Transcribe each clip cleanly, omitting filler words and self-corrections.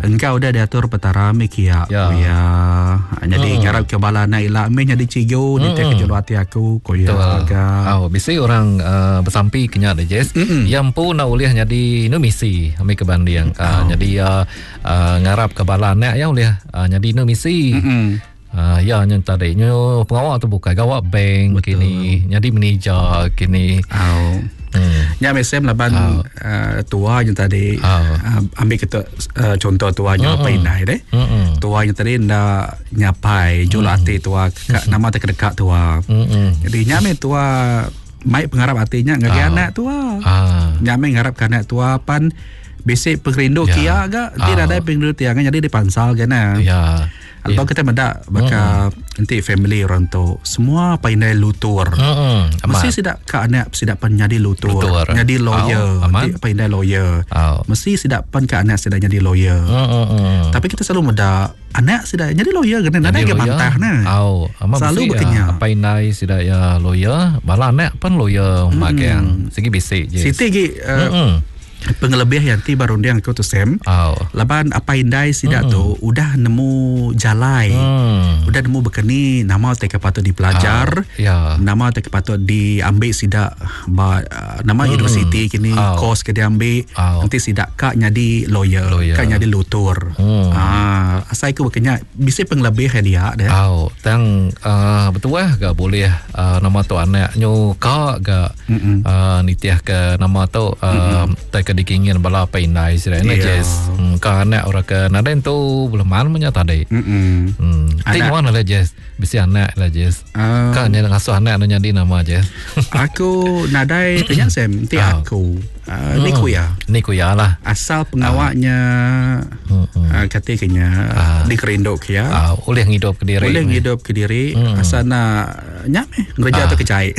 Engkau dah diatur petara mekia. Ya. Jadi ngarap ke bala na ila me jadi cigo di tek jolo hati aku koya ga. Biasa orang bersampi kenya de Jess. Yang pun na uliah jadi nu misi kami ke Bandiang. Jadi ngarap ke bala na ya uliah jadi nu misi. Ya yang tadi nyo pengawal tu bukan gawat bank. Betul. Kini jadi manager kini. Nya mesem laban tua yang tadi ambil kita contoh tuanya Painai deh. Tua yang tadi nda nyapai jual hati tua nama terdekat tua. Jadi nyame tua mai pengharap hatinya ngari anak tua. Nyame ngarap anak tua pan basic pengrindu kia agak tidak ada pengrindu tiangan jadi dipansal kena. Atau kita mendak baka nanti family orang tu semua pandai lutur. Mesti sidak ke anak sidak pan jadi lutur. Jadi lawyer. Nanti pandai lawyer. Mesti sidak pan ke anak sidak jadi lawyer. Tapi kita selalu mendak anak sidak jadi lawyer kena ada ke bantah nah. Selalu berkenya. Pandai sidak ya lawyer, bala anak pan lawyer mak yang segi basic je. Siti gi pengelebih yang ti baru yang aku tu sem. Laban apa indai sidak tu udah nemu jalai. Udah nemu bekeni nama teka patut dipelajar. Nama teka patut diambil sidak nama universiti kini kos ke diambil. Nanti sidak kak jadi lawyer. Kak jadi lutur. Asal aku bekenya bisa pengelebih dia deh. Tang betul gak boleh nama tu anak nyo kak gak nitiah ke nama tu teka dikingin bala Painai sirena Jess. Karena orang ke naden tu belum mana tadi. Ting mana lah Jess. Bisa anak lah Jess. Kan yang ngasuh anak nu jadi nama Jess. Aku nadai tanya sem ti aku. Niku ya lah. Asal pengawaknya katiknya dikerindok ya. Oleh ngidup ke diri. Oleh ngidup ke diri. Asal na nyame ngerja tu kecai.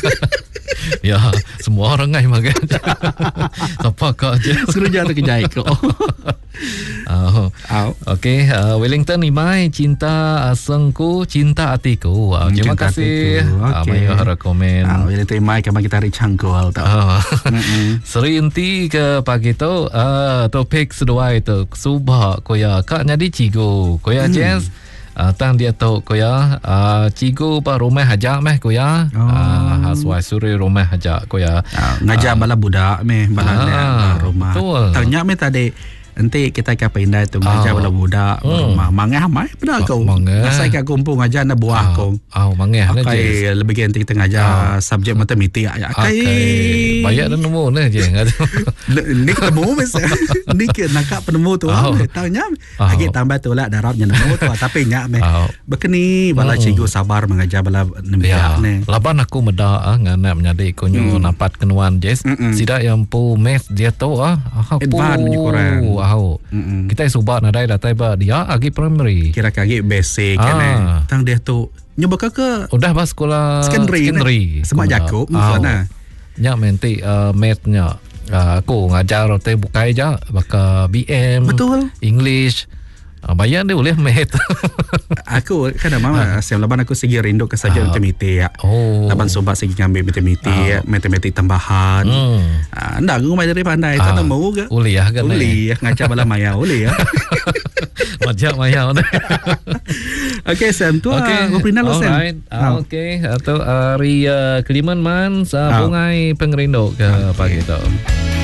Ya, semua orang ngai makan. Apa kau je? Kerja tu kejai kau. Okey, Wellington Imai, cinta asengku, cinta hatiku. Terima kasih. Mayo rekomen. Wellington Imai kami kita ricangkul tau. Seri inti ke pagi tu, topik kedua itu subah koya kak jadi cigo koya Jess. Tang dia tahu koya cigo pa rumah hajak meh koya haswai suri rumah hajak koya ngajak bala budak meh bala rumah tanya meh tadi nanti kita ke Painai tu ngajak bala budak rumah mangah mai pada kau asal ke kumpul ngajak na buah kau mangah na je lebih ganti kita ngajak subjek matematik kai banyak dan nemu na je ni ketemu mes ni ke nakak penemu tu tanya lagi tambah tu lah darabnya nemu tu tapi nyak meh bekeni bala cikgu sabar mengajar bala nembiak ni laban aku meda ngana menyadi konyo napat kenuan Jess sida yang pu mes dia tu advance menyukuran kita subak nadai datai ba dia agi primary kira kagi basic kan tang dia tu nyoba ke udah pas sekolah secondary semak Jakob sana nya menti mathnya aku ngajar rote bukai je baka BM betul English bayar dia boleh math. Aku kan mama laban aku segi rindu ke saja matematik ya. Laban sobat segi ngambil matematik tambahan. Ndak aku mai dari pandai tak mau ke. Uliah kan. Uliah ngajar bala maya uliah. Majak maya. Okey Sam tu Prina lo Sam. Okey atau Ria Keliman man sa bungai pengrindu ke pagi tu.